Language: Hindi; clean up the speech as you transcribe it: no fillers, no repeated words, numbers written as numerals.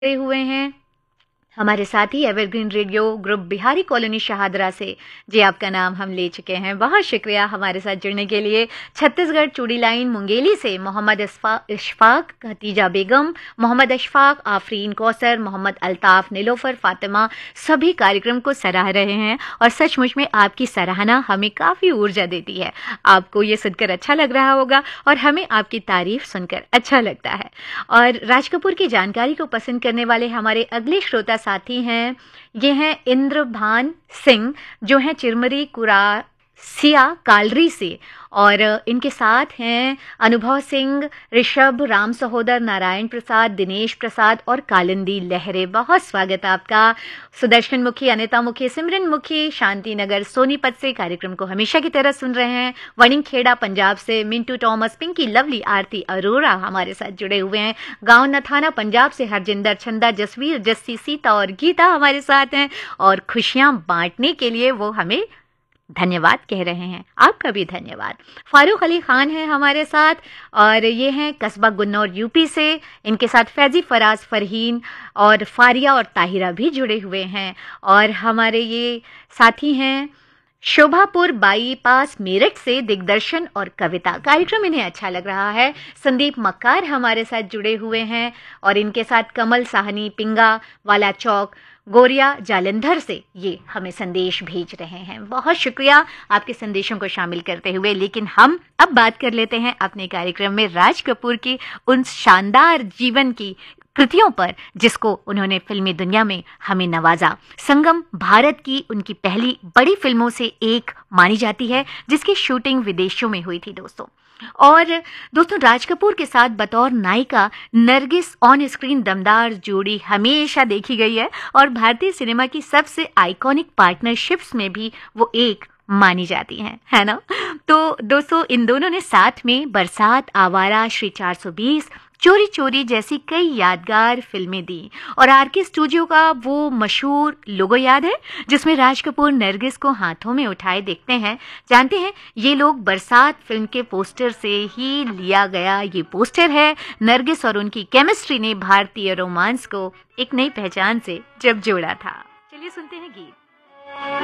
हुए हैं हमारे साथी evergreen radio group Bihari colony Shahdara से। जी, आपका नाम हम ले चुके हैं, बहुत शुक्रिया हमारे साथ जुड़ने के लिए। छत्तीसगढ़ चूड़ी लाइन मुंगेली से मोहम्मद इशफाक, खतीजा बेगम, मोहम्मद अशफाक, आफरीन कौसर, मोहम्मद अल्ताफ, नीलोफर, फातिमा सभी कार्यक्रम को सराह रहे हैं और सचमुच में आपकी सराहना हमें काफ़ी ऊर्जा देती है। आपको ये सुनकर अच्छा लग रहा होगा और हमें आपकी तारीफ सुनकर अच्छा लगता है। और राज कपूर की जानकारी को पसंद करने वाले हमारे अगले श्रोता साथी हैं, ये हैं इंद्रभान सिंह, जो हैं चिरमरी कुरासिया कालरी से, और इनके साथ हैं अनुभव सिंह, ऋषभ, राम सहोदर, नारायण प्रसाद, दिनेश प्रसाद और कालिंदी लहरे। बहुत स्वागत आपका। सुदर्शन मुखी, अनिता मुखी, सिमरन मुखी शांति नगर सोनीपत से कार्यक्रम को हमेशा की तरह सुन रहे हैं। वणिंग खेड़ा पंजाब से मिंटू टॉमस, पिंकी लवली, आरती अरोरा हमारे साथ जुड़े हुए हैं। गांव नथाना पंजाब से हरजिंदर, छंदा, जसवीर, जस्सी, सीता और गीता हमारे साथ हैं और खुशियां बांटने के लिए वो हमें धन्यवाद कह रहे हैं। आपका भी धन्यवाद। फारूक अली खान है हमारे साथ और ये हैं कस्बा गुन्नौर यूपी से। इनके साथ फैजी, फराज, फरहीन और फारिया और ताहिरा भी जुड़े हुए हैं। और हमारे ये साथी हैं शोभापुर बाईपास मेरठ से दिग्दर्शन और कविता। कार्यक्रम इन्हें अच्छा लग रहा है। संदीप मक्कार हमारे साथ जुड़े हुए हैं और इनके साथ कमल साहनी, पिंगा वाला चौक, गोरिया जालंधर से ये हमें संदेश भेज रहे हैं। बहुत शुक्रिया आपके संदेशों को शामिल करते हुए। लेकिन हम अब बात कर लेते हैं अपने कार्यक्रम में राज कपूर की उन शानदार जीवन की कृतियों पर जिसको उन्होंने फिल्मी दुनिया में हमें नवाजा। संगम भारत की उनकी पहली बड़ी फिल्मों से एक मानी जाती है जिसकी शूटिंग विदेशों में हुई थी दोस्तों। और दोस्तों, राज कपूर के साथ बतौर नायिका नरगिस ऑन स्क्रीन दमदार जोड़ी हमेशा देखी गई है और भारतीय सिनेमा की सबसे आइकॉनिक पार्टनरशिप्स में भी वो एक मानी जाती हैं, है ना। तो दोस्तों, इन दोनों ने साथ में बरसात, आवारा, श्री 420, चोरी चोरी जैसी कई यादगार फिल्में दी। और आरके स्टूडियो का वो मशहूर लोगो याद है जिसमें राज कपूर नरगिस को हाथों में उठाए देखते हैं। जानते हैं, ये लोग बरसात फिल्म के पोस्टर से ही लिया गया ये पोस्टर है। नरगिस और उनकी केमिस्ट्री ने भारतीय रोमांस को एक नई पहचान से जब जोड़ा था। चलिए सुनते हैं गीत।